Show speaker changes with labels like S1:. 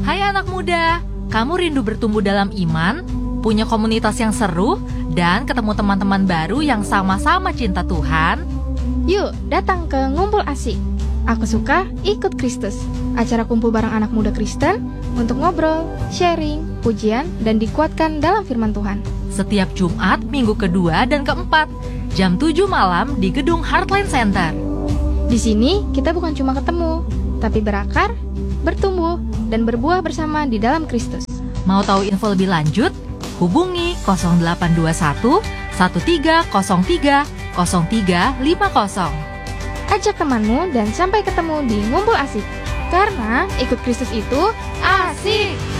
S1: Hai anak muda, kamu rindu bertumbuh dalam iman, punya komunitas yang seru, dan ketemu teman-teman baru yang sama-sama cinta Tuhan?
S2: Yuk, datang ke Ngumpul Asik. Aku suka ikut Kristus. Acara kumpul bareng anak muda Kristen untuk ngobrol, sharing, pujian, dan dikuatkan dalam firman Tuhan.
S1: Setiap Jumat, minggu kedua dan keempat, jam 7 malam di gedung Heartland Center.
S2: Di sini kita bukan cuma ketemu, tapi berakar, bertumbuh, dan berbuah bersama di dalam Kristus.
S1: Mau tahu info lebih lanjut? Hubungi 0821 1303 0350.
S2: Ajak temanmu dan sampai ketemu di Ngumpul Asik. Karena ikut Kristus itu asik.